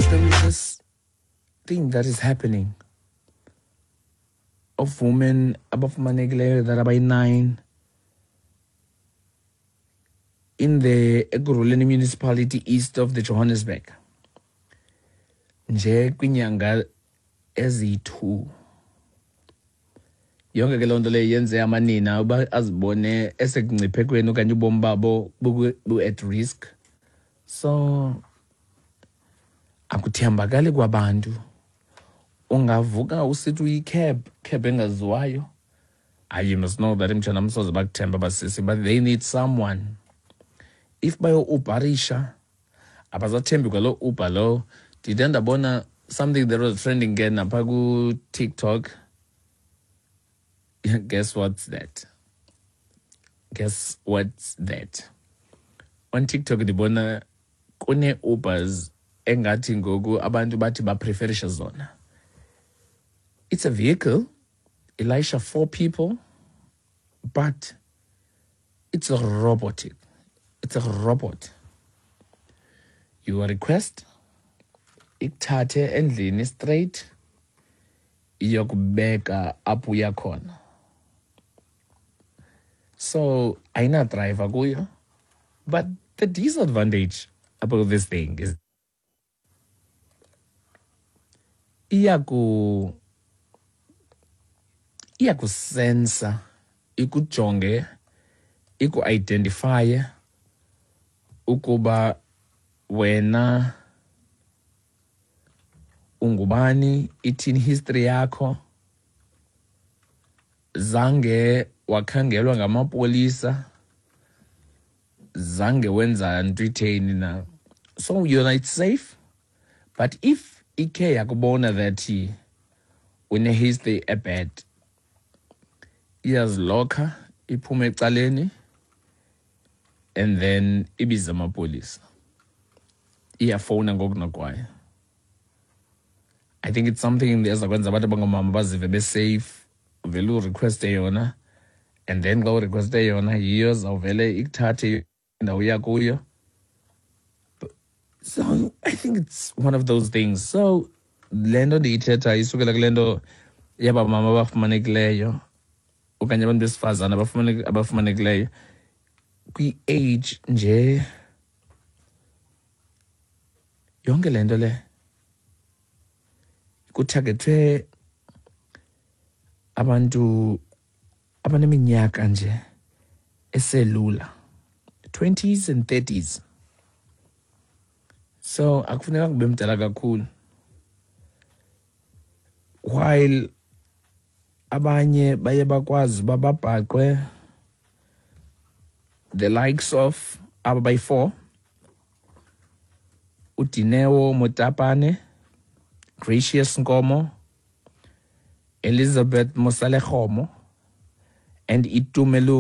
there is this thing that is happening of women abafumanekileyo that are by 9 in the Ekurhuleni municipality east of the Johannesburg. Nje kwinyanga ezi-2. Yonke ke lonto le yenze amanina uba azibone esekungciphekweni okanye ubomi babo bu-at risk. So akuthembakali kwabantu. Ungavuka usithi uyi-cab engaziwayo. You must know that imtshana amsoze bakuthemba basisi, but they need someone. If bayo-uberisha, abazathembi kwalo Uber lo, ndide ndabona something that was trending again napha ku-TikTok. Guess what's that? On TikTok ndibona kune-Ubers engathi ngoku abantu bathi bapreferisha zona. It's a vehicle, Elisha, 4 people, but it's a robotic. It's a robot. You request, ikuthathe endlini straight, iyokubeka apho uya khona. So ayina driver kuyo, but the disadvantage about this thing is iyakusensa, ikujonge, iku-identifye ukuba wena ungubani, ithini history yakho, zange wakhangelwa ngamapolisa, zange wenza nto itheni na. So you're not safe, but if ikhe yakubona that une-history ebad, iyazilokha, iphume ecaleni, and then ibiza amapolisa. Iyafowuna ngoku nokwayo. I think it's something ezakwenza abantu abangomama bazive be-safe, uvele urequeste yona, and then xa urequeste yona yiyo zawuvele ikuthathe indawo yakuyo. So I think it's one of those things. So le nto ndiyithetha isukela kule nto yabamama abafumanekileyo okanye abantu besifazane abafumanekileyo kwi-age nje. Yonke le nto le kuthagethwe abantu abaneminyaka nje eselula, 20s and 30s. So akufuneka kube mdala kakhulu. While abanye baye bakwazi uba babhaqwe, the likes of aba bayi-4, uDineo Motapane, Gracious Nkomo, Elizabeth Mosalekgomo, and Itumelo